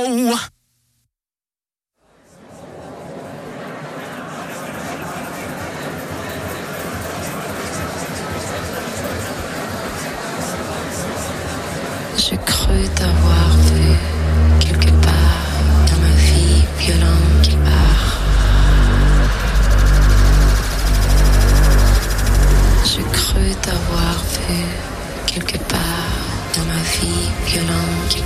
Je crus t'avoir vu quelque part dans ma vie violente qui part. Je crus t'avoir vu quelque part dans ma vie violente qui